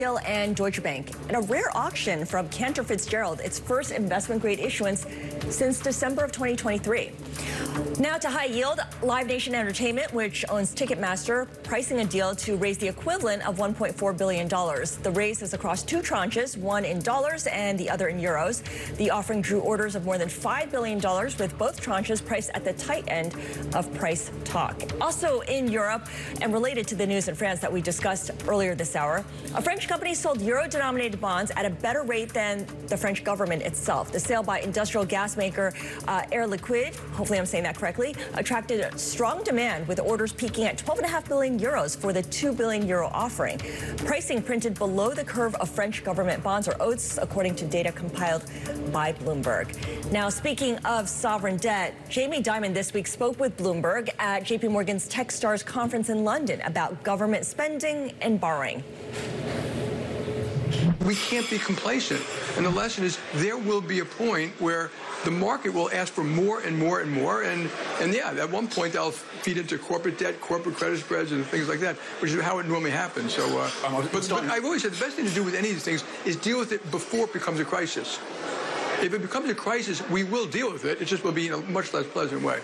And Deutsche Bank in a rare auction from Cantor Fitzgerald, its first investment-grade issuance since December of 2023. Now to high yield, Live Nation Entertainment, which owns Ticketmaster, pricing a deal to raise the equivalent of $1.4 billion. The raise is across two tranches, one in dollars and the other in euros. The offering drew orders of more than $5 billion, with both tranches priced at the tight end of price talk. Also in Europe, and related to the news in France that we discussed earlier this hour, a French company sold euro-denominated bonds at a better rate than the French government itself. The sale by industrial gas maker Air Liquide, hopefully I'm saying that correctly, attracted strong demand, with orders peaking at 12.5 billion euros for the 2 billion euro offering. Pricing printed below the curve of French government bonds or oaths, according to data compiled by Bloomberg. Now, speaking of sovereign debt, Jamie Dimon this week spoke with Bloomberg at JP Morgan's Techstars conference in London about government spending and borrowing. We can't be complacent. And the lesson is there will be a point where the market will ask for more and more and more. And yeah, at one point they'll feed into corporate debt, corporate credit spreads, and things like that, which is how it normally happens. So, but I've always said the best thing to do with any of these things is deal with it before it becomes a crisis. If it becomes a crisis, we will deal with it. It just will be in a much less pleasant way.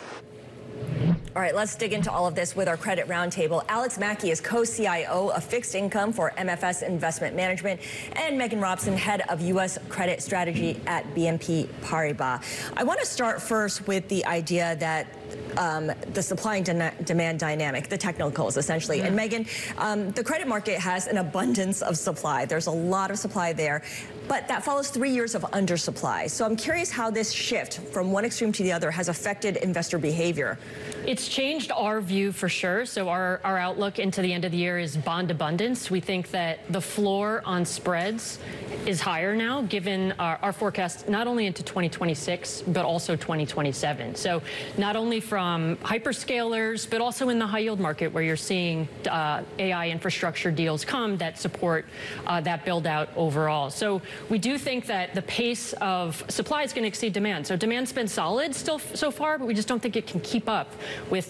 All right, let's dig into all of this with our credit roundtable. Alex Mackey is co-CIO of fixed income for MFS Investment Management, and Megan Robson, head of U.S. credit strategy at BNP Paribas. I want to start first with the idea that the supply and demand dynamic, the technicals essentially. And Megan, the credit market has an abundance of supply. There's a lot of supply there, but that follows 3 years of undersupply. So I'm curious how this shift from one extreme to the other has affected investor behavior. It's changed our view for sure. So our outlook into the end of the year is bond abundance. We think that the floor on spreads is higher now, given our forecast not only into 2026, but also 2027. So not only from hyperscalers, but also in the high yield market, where you're seeing AI infrastructure deals come that support that build out overall. So we do think that the pace of supply is going to exceed demand. So demand's been solid still so far, but we just don't think it can keep up with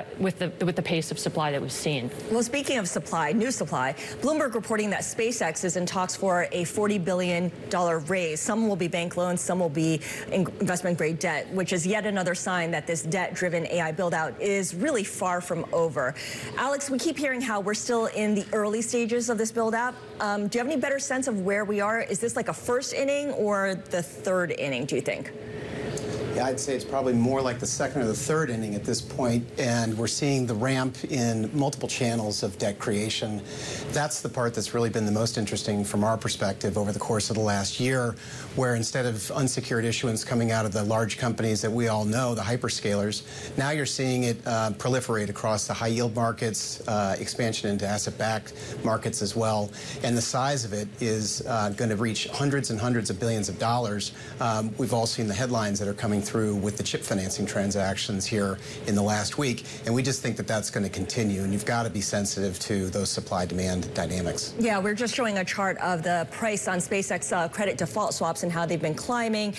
the pace of supply that we've seen. Well, speaking of supply, new supply, Bloomberg reporting that SpaceX is in talks for a $40 billion raise. Some will be bank loans, some will be investment-grade debt, which is yet another sign that this debt-driven AI build-out is really far from over. Alex, we keep hearing how we're still in the early stages of this build-out. Do you have any better sense of where we are? Is this like a first inning or the third inning, do you think? Yeah, I'd say it's probably more like the second or the third inning at this point, and we're seeing the ramp in multiple channels of debt creation. That's the part that's really been the most interesting from our perspective over the course of the last year, where instead of unsecured issuance coming out of the large companies that we all know, the hyperscalers, now you're seeing it proliferate across the high-yield markets, expansion into asset-backed markets as well, and the size of it is going to reach hundreds and hundreds of billions of dollars. We've all seen the headlines that are coming through with the chip financing transactions here in the last week, and we just think that that's going to continue, and you've got to be sensitive to those supply-demand dynamics. Yeah, we're just showing a chart of the price on SpaceX credit default swaps and how they've been climbing.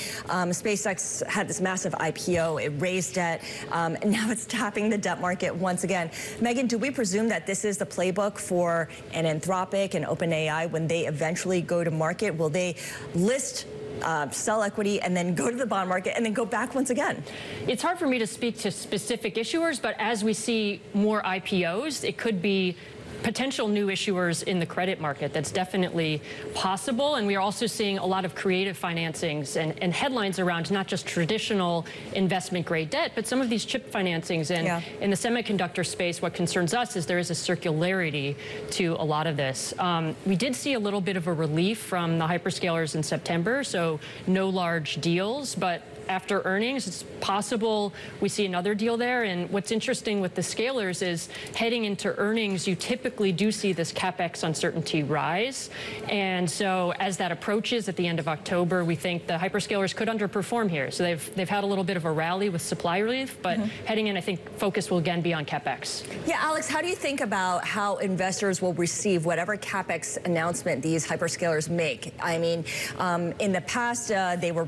SpaceX had this massive IPO, it raised debt, and now it's tapping the debt market once again. Megan, do we presume that this is the playbook for an Anthropic and OpenAI when they eventually go to market? Will they list sell equity and then go to the bond market and then go back once again? It's hard for me to speak to specific issuers, but as we see more IPOs, it could be potential new issuers in the credit market. That's definitely possible. And we are also seeing a lot of creative financings and headlines around not just traditional investment grade debt, but some of these chip financings. And in the semiconductor space, what concerns us is there is a circularity to a lot of this. We did see a little bit of a relief from the hyperscalers in September, so no large deals, but after earnings, it's possible we see another deal there. And what's interesting with the scalers is heading into earnings, you typically do see this CapEx uncertainty rise. And so as that approaches at the end of October, we think the hyperscalers could underperform here. So they've had a little bit of a rally with supply relief, but heading in, I think focus will again be on CapEx. Yeah, Alex, how do you think about how investors will receive whatever CapEx announcement these hyperscalers make? I mean, in the past, they were